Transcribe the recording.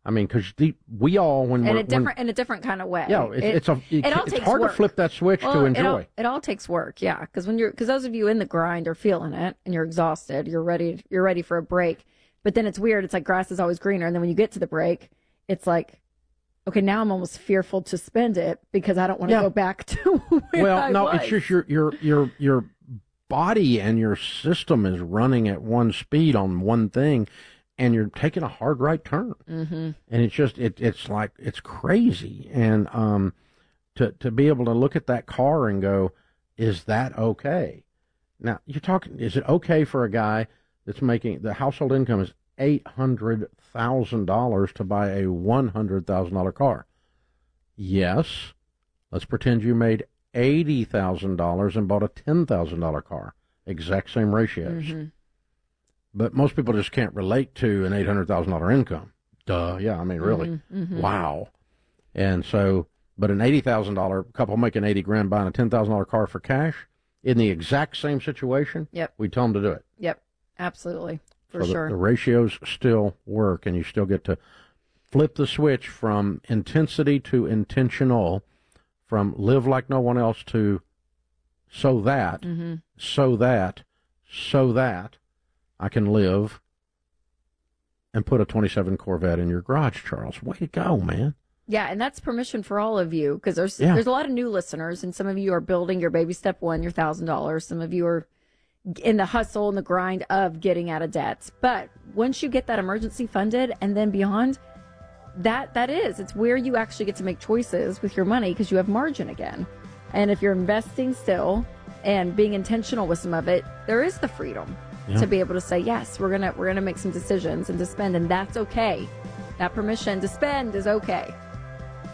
I mean, because we all, when we're... In a different kind of way. Yeah, it's hard to flip that switch to enjoy. It all takes work, yeah. Because those of you in the grind are feeling it, and you're exhausted, you're ready for a break. But then it's weird. It's like grass is always greener. And then when you get to the break, it's like, okay, now I'm almost fearful to spend it because I don't want to go back to where I was. It's just your body and your system is running at one speed on one thing, and you're taking a hard right turn. Mm-hmm. And it's just, it's like, it's crazy. And to be able to look at that car and go, is that okay? Now, you're talking, is it okay for a guy that's making, the household income is $800,000 to buy a $100,000 car? Yes. Let's pretend you made $80,000 and bought a $10,000 car. Exact same ratios. Mm-hmm. But most people just can't relate to an $800,000 income. Duh. Yeah, I mean, really. Mm-hmm. Mm-hmm. Wow. And so, but an $80,000 couple making $80,000 buying a $10,000 car for cash in the exact same situation. Yep. We tell them to do it. Yep. Absolutely. For sure. The ratios still work, and you still get to flip the switch from intensity to intentional, from live like no one else to so that I can live and put a 27 Corvette in your garage, Charles. Way to go, man. Yeah, and that's permission for all of you, because there's a lot of new listeners, and some of you are building your baby step one, your $1,000. Some of you are in the hustle and the grind of getting out of debt. But once you get that emergency funded and then beyond, it's where you actually get to make choices with your money, because you have margin again. And if you're investing still and being intentional with some of it, there is the freedom to be able to say, yes, we're gonna make some decisions and to spend, and that's okay. That permission to spend is okay.